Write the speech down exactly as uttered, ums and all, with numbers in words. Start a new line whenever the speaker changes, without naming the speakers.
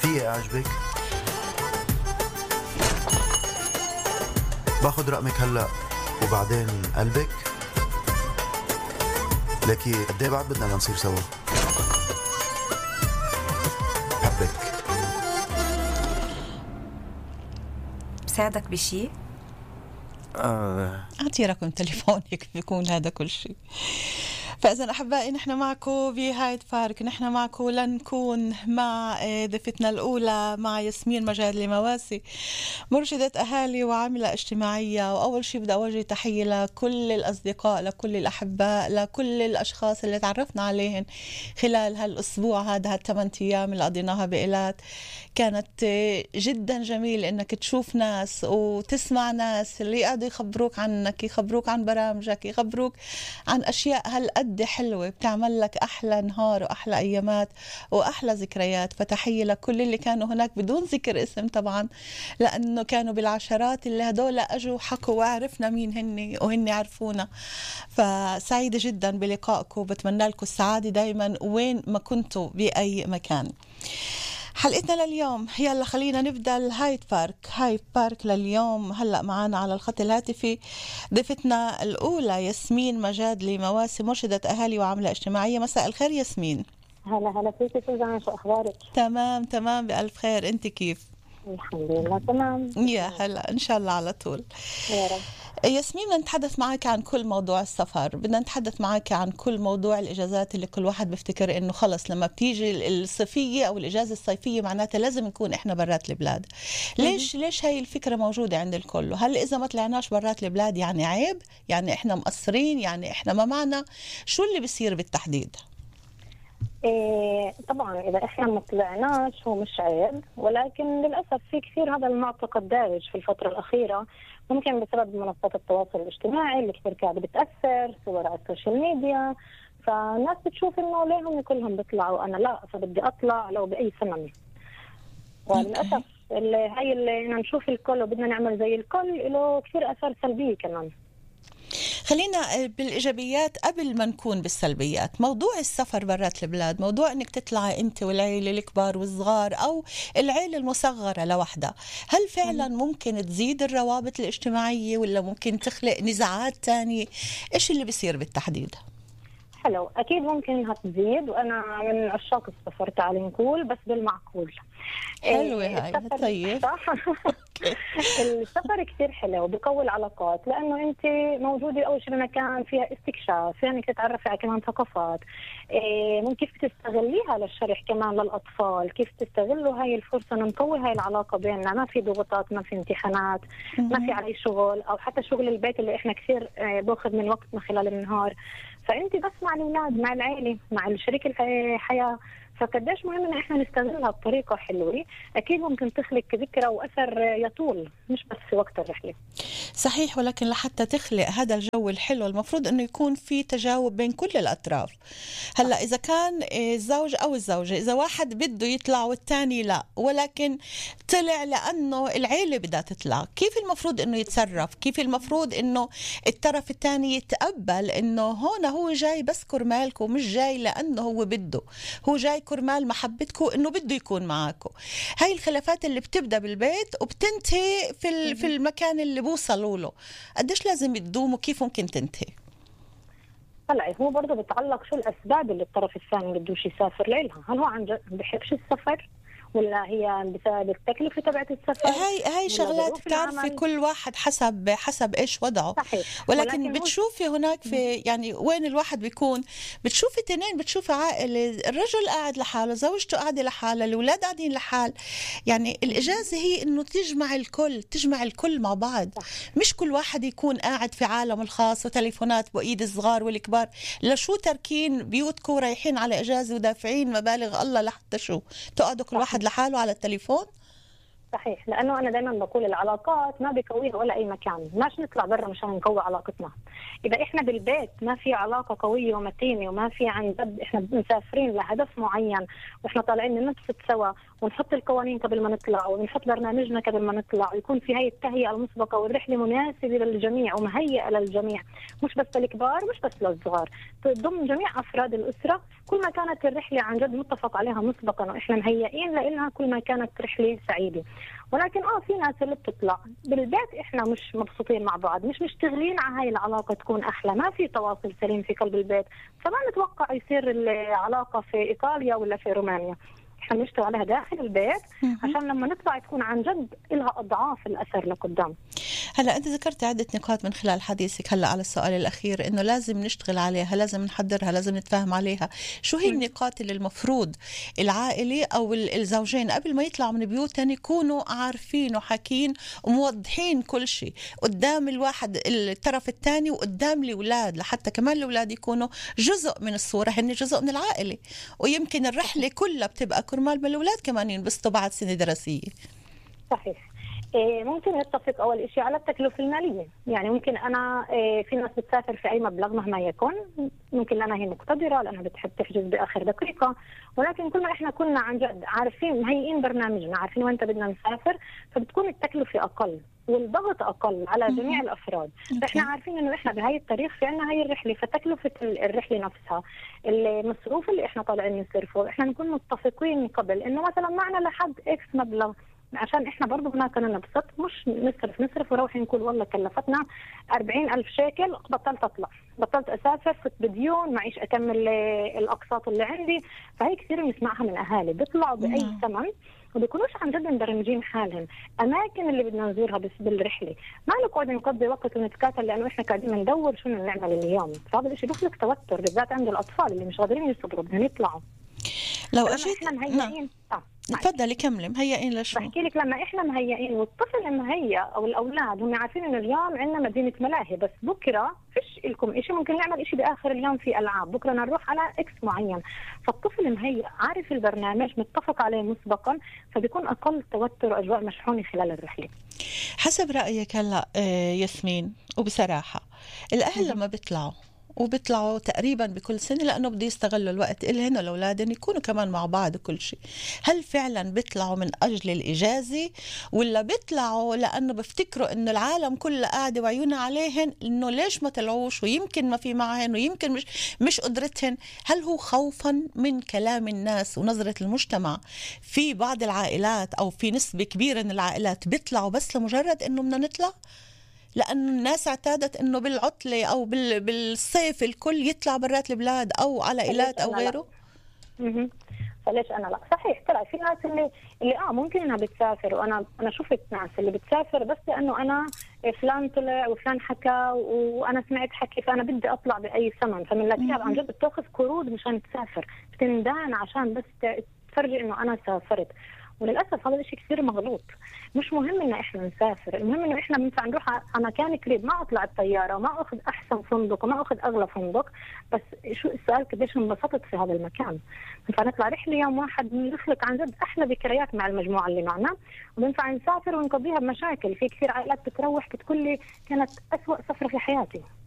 هي أعجبك؟ باخد رقمك هلأ وبعدين قلبك؟ لكي قد ايه بعد بدنا نصير سوا؟ بحبك.
بساعدك بشي؟
آه.
أعطي رقم تليفونك بيكون هذا كل شيء. فإذا أحبائي نحن معكم بهايد بارك، نحن معكم لنكون مع ضيفتنا الأولى مع ياسمين مجادلي مواسي، مرشدة أهالي وعاملة اجتماعية. وأول شيء بدي أوجه تحية لكل الأصدقاء، لكل الأحباء، لكل الأشخاص اللي تعرفنا عليهم خلال هالأسبوع هذا، هالثمان أيام اللي قضيناها بإيلات. كانت جدا جميل إنك تشوف ناس وتسمع ناس اللي قاعدوا يخبروك عنك، يخبروك عن برامجك، يخبروك عن أشياء هالقد حلوة بتعمل لك أحلى نهار وأحلى أيامات وأحلى ذكريات. فتحية لكل اللي كانوا هناك بدون ذكر اسم طبعا، لأنه كانوا بالعشرات اللي هدول أجوا حكوا وعرفنا مين هني وهن عرفونا. فسعيدة جدا بلقائكم، بتمنى لكم السعادة دايما وين ما كنتوا بأي مكان. حلقتنا لليوم يلا خلينا نبدأ الهايد بارك. هايد بارك لليوم هلأ معنا على الخط الهاتفي ضيفتنا الأولى ياسمين مجادلي مواسي، مرشدة أهالي وعاملة اجتماعية. مساء الخير ياسمين.
هلا هلا فيكي سوزان، شو أخبارك؟
تمام تمام بألف خير، أنت كيف؟
الحمد لله تمام.
يا هلا إن شاء الله على طول
يا رب.
ياسمين بدنا نتحدث معك عن كل موضوع السفر، بدنا نتحدث معك عن كل موضوع الإجازات اللي كل واحد بيفتكر إنه خلص لما بتيجي الصيفية أو الإجازة الصيفية معناتها لازم نكون إحنا برات البلاد. ليش ليش هاي الفكرة موجودة عند الكل؟ هل إذا ما طلعناش برات البلاد يعني عيب؟ يعني إحنا مقصرين؟ يعني إحنا ما معنا؟ شو اللي بيصير بالتحديد؟
إيه طبعا إذا إحنا ما طلعناش هو مش عيب، ولكن للأسف في كثير هذا المعتقد دارج في الفترة الأخيرة، ممكن بسبب منصات التواصل الاجتماعي اللي كثير كانت بتأثر، صور على السوشيال ميديا، فالناس بتشوف إنه ليهم كلهم بيطلعوا أنا لا، فبدي أطلع لو بأي ثمن. وللأسف اللي هاي اللي نشوف الكل وبدنا نعمل زي الكل له كثير أثار سلبية كمان.
خلينا بالإيجابيات قبل ما نكون بالسلبيات. موضوع السفر برات البلاد، موضوع أنك تطلعي أنت والعيلة الكبار والصغار أو العيلة المصغرة لوحدها، هل فعلا ممكن تزيد الروابط الاجتماعية ولا ممكن تخلق نزاعات تانية؟ إيش اللي بيصير بالتحديد؟
حلو، أكيد ممكن إنها تزيد، وأنا من عشاق السفر تعالي نقول بس بالمعقول.
حلوة هاي طيب.
صح. السفر كثير حلو بقوي العلاقات، لأنه أنت موجودة أول شيء بمكان فيها استكشاف، فيها إنك تتعرفي على كمان ثقافات، ممكن كيف تستغليها للشرح كمان للأطفال، كيف تستغلوا هاي الفرصة نقوي هاي العلاقة بيننا، ما في ضغوطات، ما في امتحانات، ما في علي شغل أو حتى شغل البيت اللي إحنا كثير باخذ من وقتنا خلال النهار. فأنت بس مع الأولاد، مع العائلة، مع شريك الحياة، فقديش مهم ان احنا نستغلها بطريقه حلوه. اكيد ممكن تخلق ذكرى واثر يطول مش بس في وقت الرحله.
صحيح، ولكن لحتى تخلق هذا الجو الحلو المفروض انه يكون في تجاوب بين كل الاطراف. هلا اذا كان الزوج او الزوجه، اذا واحد بده يطلع والثاني لا، ولكن طلع لانه العيله بدها تطلع، كيف المفروض انه يتصرف؟ كيف المفروض انه الطرف الثاني يتقبل انه هون هو جاي بس كرمالكم، مش جاي لانه هو بده، هو جاي كرمال محبتكم انه بده يكون معاكم. هاي الخلافات اللي بتبدا بالبيت وبتنتهي في في المكان اللي بوصلوا له، قديش لازم تدوم وكيف ممكن تنتهي؟
هلا هو برضه بتعلق شو الاسباب اللي الطرف الثاني بدوش يسافر لها، هل هو عن جد بحبش السفر ولا هي بسبب التكلفة تبعت السفر؟
هاي هاي شغلات بتعرفي كل واحد حسب حسب ايش وضعه.
صحيح.
ولكن, ولكن بتشوفي هناك في يعني وين الواحد بيكون، بتشوفي تنين، بتشوفي عائلة، الرجل قاعد لحاله، زوجته قاعدة لحالها، الأولاد قاعدين لحال. يعني الإجازة هي إنه تجمع الكل، تجمع الكل مع بعض. صح. مش كل واحد يكون قاعد في عالم الخاص وتليفونات بإيد الصغار والكبار. لشو تركين بيوتكم رايحين على إجازة ودافعين مبالغ الله لحتى شو تقعدوا كل واحد لحاله على التليفون؟
صحيح، لانه انا دائما بقول العلاقات ما بيقويها ولا اي مكان، ماش نطلع برا مشان نقوي علاقتنا. اذا احنا بالبيت ما في علاقه قويه ومتينه وما في عن جد احنا مسافرين لهدف معين واحنا طالعين ننبسط سوا ونحط القوانين قبل ما نطلع ونحط برنامجنا قبل ما نطلع ويكون في هي التهيئه المسبقه والرحله مناسبه للجميع ومهيئه للجميع، مش بس للكبار مش بس للصغار، تضم جميع افراد الاسره. كل ما كانت الرحله عن جد متفق عليها مسبقا واحنا مهيئين لانها كل ما كانت رحله سعيده. ولكن اه في ناس اللي بتطلع بالبيت احنا مش مبسوطين مع بعض، مش مشتغلين على هاي العلاقه تكون احلى، ما في تواصل سليم في قلب البيت، فما نتوقع يصير العلاقه في ايطاليا ولا في رومانيا. احنا بنشتغل عليها داخل البيت عشان لما نطلع تكون عن جد لها اضعاف الاثر لقدام.
هلا انت ذكرت عده نقاط من خلال حديثك هلا على السؤال الاخير، انه لازم نشتغل عليها، لازم نحضرها، لازم نتفاهم عليها. شو هي النقاط اللي المفروض العائله او الزوجين قبل ما يطلعوا من بيوتهم يكونوا عارفين وحاكين وموضحين كل شيء قدام الواحد الطرف الثاني وقدام الاولاد، لحتى كمان الاولاد يكونوا جزء من الصوره، هن جزء من العائله، ويمكن الرحله كلها بتبقى كرمال ما الاولاد كمان ينبسطوا بعد سنه دراسيه.
صحيح. ممكن نتفق أول شيء على التكلفة المالية، يعني ممكن أنا في ناس بتسافر في أي مبلغ مهما يكن، ممكن لأنها هي مقتدرة لأنها بتحب تحجز بآخر دقيقة، ولكن كل ما إحنا كنا عن جد عارفين مهيئين برنامجنا، عارفين وين بدنا نسافر، فبتكون التكلفة أقل والضغط أقل على جميع الأفراد. فإحنا عارفين إنه إحنا بهاي التاريخ في عنا هاي الرحلة، فتكلفة الرحلة نفسها، المصروف اللي إحنا طالعين نصرفه، إحنا نكون متفقين قبل إنه مثلا معنا لحد إكس مبلغ، عشان احنا برضه هناك كنا نبسط، مش نصرف نصرف وروح نقول والله كلفتنا أربعين ألف شيكل بطلت اطلع، بطلت اسافر، صرت بديون، معيش اكمل الاقساط اللي عندي. فهي كثير بنسمعها من اهالي بيطلعوا باي ثمن وبيكونوش عن جد مبرمجين حالهم اماكن اللي بدنا نزورها بس بالرحله، ما نقعد نقضي وقت ونتكاتل لانه احنا قاعدين ندور شو بدنا نعمل اليوم. فهذا الشيء بيخلق توتر بالذات عند الاطفال اللي مش قادرين يصبروا بدهم يطلعوا.
لو اجيت
نعم. آه.
تفضلي كملي. مهيئين لشو؟
بحكي لك لما احنا مهيئين والطفل مهيئ او الاولاد هم عارفين انه اليوم عندنا مدينه ملاهي، بس بكره فيش لكم شيء، ممكن نعمل شيء باخر اليوم في العاب، بكره نروح على اكس معين. فالطفل مهيئ عارف البرنامج متفق عليه مسبقا، فبيكون اقل توتر واجواء مشحونه خلال الرحله.
حسب رايك هلا ياسمين وبصراحه الاهل لما بيطلعوا وبيطلعوا تقريبا بكل سنة لأنه بده يستغلوا الوقت اللي هنا الأولاد يكونوا كمان مع بعض وكل شيء، هل فعلا بيطلعوا من أجل الإجازة ولا بيطلعوا لأنه بفتكروا إنه العالم كله قاعدة وعيونها عليهن إنه ليش ما طلعوش ويمكن ما في معهن ويمكن مش مش قدرتهن؟ هل هو خوفا من كلام الناس ونظرة المجتمع؟ في بعض العائلات أو في نسبة كبيرة من العائلات بيطلعوا بس لمجرد إنه بدنا نطلع، لأن الناس اعتادت إنه بالعطلة أو بالصيف الكل يطلع برات البلاد أو على إيلات أو غيره.
اها فليش أنا لا؟ صحيح، طلع في ناس اللي اللي آه ممكن إنها بتسافر، وأنا أنا شفت ناس اللي بتسافر بس لأنه أنا فلان طلع وفلان حكى وأنا سمعت حكي فأنا بدي أطلع بأي ثمن، فمن لا عن جد بتاخذ قروض مشان تسافر، بتندان عشان بس تفرجي إنه أنا سافرت. وللاسف هذا الشيء كثير مغلوط. مش مهم ان احنا نسافر، المهم انه احنا بننفع نروح على مكان قريب، ما اطلع الطياره وما اخذ احسن فندق وما اخذ اغلى فندق، بس شو السؤال قديش انبسطت في هذا المكان. بنفع نطلع رحله يوم واحد نخلق عن جد احلى ذكريات مع المجموعه اللي معنا، وبنفع نسافر ونقضيها بمشاكل. في كثير عائلات بتروح بتقول لي كانت اسوء سفره في حياتي،